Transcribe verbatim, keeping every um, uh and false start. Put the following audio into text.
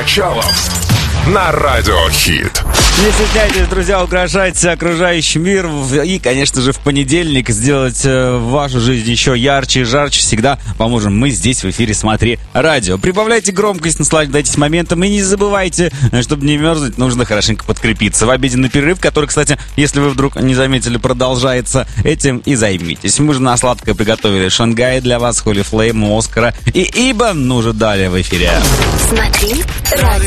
Мочалов на Радио Хит. Не стесняйтесь, друзья, украшать окружающий мир. И, конечно же, в понедельник сделать вашу жизнь еще ярче и жарче всегда поможем мы здесь в эфире «Смотри радио». Прибавляйте громкость, наслаждайтесь моментом и не забывайте, чтобы не мерзнуть, нужно хорошенько подкрепиться. В обеденный перерыв, который, кстати, если вы вдруг не заметили, продолжается, этим и займитесь. Мы же на сладкое приготовили Шангай для вас, Holy Flame, Оскара и Ибо. Ну же, далее в эфире. Смотри радио.